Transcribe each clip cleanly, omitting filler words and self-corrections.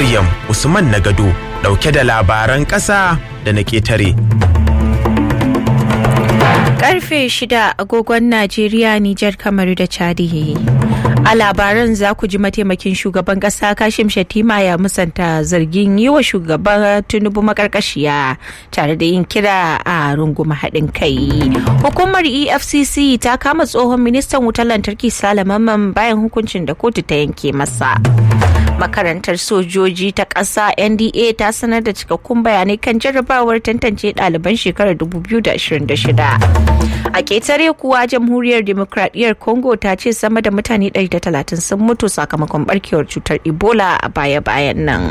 Maryam Usman Nagado ɗauke da labaran ƙasa da na ƙetare. Karfe 6 agogon Najeriya, Nijar, Kamaru da Chadi. A labaran za ku ji mataimakin shugaban kasa Kashim Shettima ya musanta zargin yi wa shugaban Tinubu makarkashiya tare da yin kira a runguma haɗin kai. Hukumar EFCC ta kama tsohon ministan wutar lantarki Sale Mamman bayan hukuncin da kotu ta yanke masa. Makarantar sojoji ta ƙasa NDA ta sanar da cikakkun bayanai kan jarrabawar tantance ɗaliban shekarar 2026. A ƙetare kuwa jamhuriyar demokradiyyar Congo ta ce sama da mutane 130 sun mutu sakamakon barkewar cutar Ebola a baya-bayan nan.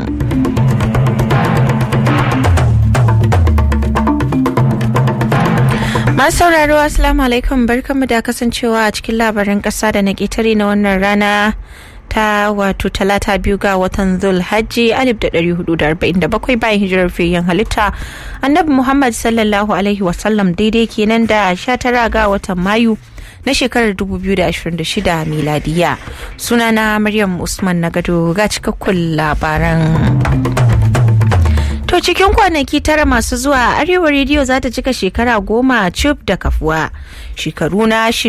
Masu sauraro, assalamu alaikum, barkanmu da kasancewa a cikin labaran ƙasa da na ƙetare na wannan rana ta wato 2 ga watan Zulhajji 1447 bayan hijirar fiyayyen halitta Annabi Muhammad sallallahu alaihi wasallam, daidai kenan da 19 ga watan Mayu na shekarar 2026 miladiya. Sunana Maryam Usman Nagado, ga cikakkun labaran. To cikin kwanaki 9 masu zuwa, Arewa Radio za ta cika shekara 10 cif da kafuwa. Shekaru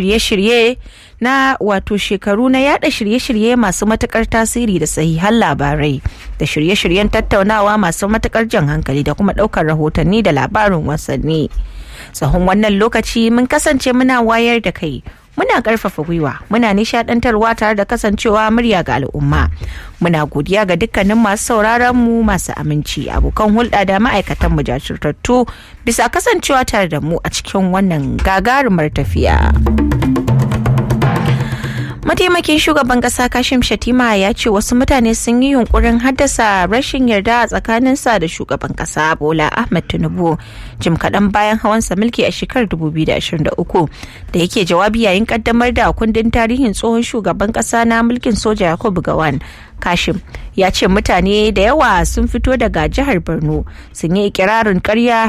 na yada shirye-shirye masu matukar tasiri da sahihan labarai da shirye-shiryen tattaunawa masu matukar jan hankali da kuma daukar rahotanni da labarin wasanni. Tsawon wannan lokaci mun kasance muna wayar da kai, muna karfafa gwiwa, muna nishadantarwa tare da kasancewa murya ga al'umma. Muna godiya ga dukkanin masu sauraron mu, masu aminci, abokan hulɗa da ma'aikatan mu jajirtattu bisa kasancewa tare da mu a cikin wannan gagarumar tafiya. Mataimakin shugaban kasa Kashim Shettima ya ce wasu mutane sun yi yunkurin haddasa rashin yarda a tsakaninsa da shugaban kasa Bola Ahmed Tinubu jim kaɗan bayan hawansa mulki a shekarar 2023. Da yake jawabi yayin kaddamar da kundin tarihin tsohon shugaban kasa na mulkin soja Yakubu Gowon, Kashim ya ce mutane da yawa sun fito daga jihar Borno sun yi ikirarin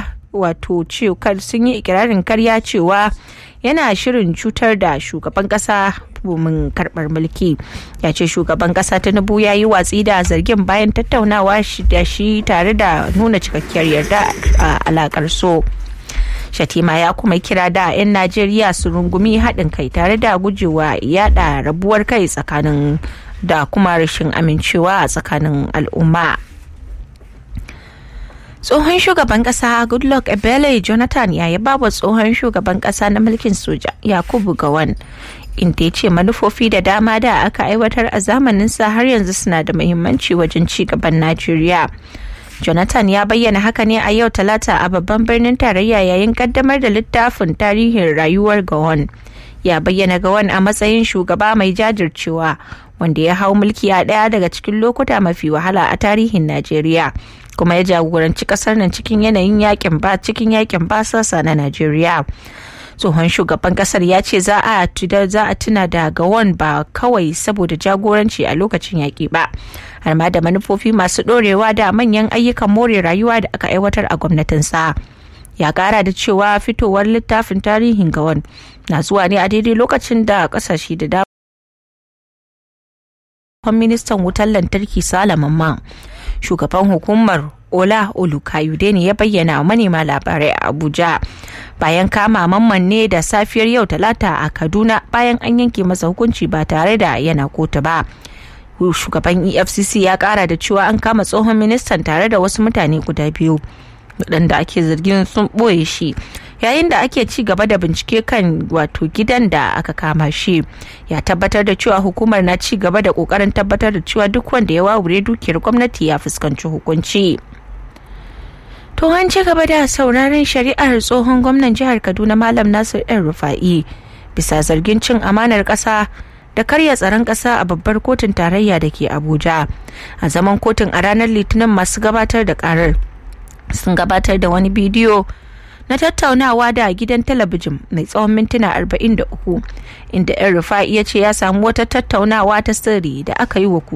karya cewa yana shirin cutar da shugaban kasa domin karbar mulki. Ya ce shugaban kasa Tinubu ya yi watsi da zargin bayan tattaunawa da shi tare da nuna cikakkiyar yarda a alakar so. Shettima ya kuma kira da 'yan Najeriya su rungumi haɗin kai tare da gujewa yada rabuwar kai tsakanin da kuma rashin amincewa a tsakanin al'umma. Tsohon shugaban kasa Goodluck Ebele Jonathan ya yaba wa tsohon shugaban kasa na mulkin soja Yakubu Gowon, inda ya ce manufofi da dama da aka aiwatar a zamaninsa har yanzu suna da muhimmanci wajen ci gaban Najeriya. Jonathan ya bayyana haka ne a yau Talata a babban birnin tarayya yayin kaddamar da littafin tarihin rayuwar Gowon. Ya bayyana Gowon a matsayin shugaba mai jajircewa wanda ya hau mulki a ɗaya daga cikin lokuta mafi wahala a tarihin Najeriya, kuma ya jagoranci kasar nan cikin yanayin yakin basasa na Najeriya. Tsohon shugaban kasar ya ce za a tuna da Gowon ba kawai saboda jagoranci a lokacin yaƙi ba, har ma da manufofi masu ɗorewa da manyan ayyukan more rayuwa da aka aiwatar a gwamnatinsa. Ya ƙara da cewa fitowar littafin tarihin Gowon na zuwa ne a daidai lokacin da ƙasashe da dama. Ministan wutar lantarki Sale Mamman, shugaban hukumar Ola Olukayode ne ya bayyana wa manema labarai a Abuja bayan kama Mamman ne da safiyar yau Talata a Kaduna bayan an yanke masa hukunci ba tare da yana kotu ba. Shugaban EFCC ya kara da cewa an kama tsohon ministan tare da wasu mutane guda biyu waɗanda ake zargin sun ɓoye shi yayin da ake ci gaba da bincike kan wato gidan da aka kama shi. Ya tabbatar da cewa hukumar na ci gaba da ƙoƙarin tabbatar da cewa duk wanda ya wawure dukiyar gwamnati ya fuskanci hukunci. To an ci gaba da sauraron shari'ar tsohon gwamnan jihar Kaduna Malam Nasir El-Rufa'i bisa zargin cin amanar ƙasa da karya tsaron ƙasa a babbar kotun tarayya da ke Abuja. A zaman kotun a ranar Litinin, masu gabatar da ƙarar sun gabatar da wani bidiyo na tattaunawa da gidan talabijin mai tsawon mintuna 43 inda El-Rufa'i ya ce ya samu wata tattaunawa ta sirri da aka yi wa